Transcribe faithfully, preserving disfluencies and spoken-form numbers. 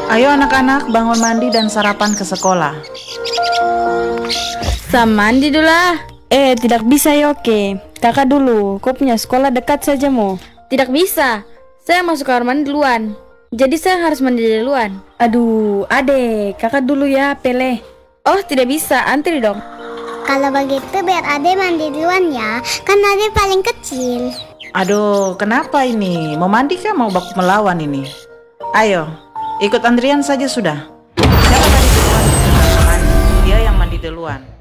Ayo anak-anak bangun mandi dan sarapan ke sekolah. Sama mandi dulu lah. Eh, tidak bisa Yoke. Kakak dulu, kau punya sekolah dekat saja mo. Tidak bisa. Saya masuk kamar mandi duluan. Jadi saya harus mandi duluan. Aduh, adek, kakak dulu ya, Pele. Oh, tidak bisa. Antri dong. Kalau begitu biar Ade mandi duluan ya. Kan Ade paling kecil. Aduh, kenapa ini? Mau mandi kah mau baku melawan ini? Ayo, ikut antrian saja sudah. Jangan mandi duluan, teman-teman. Dia yang mandi duluan.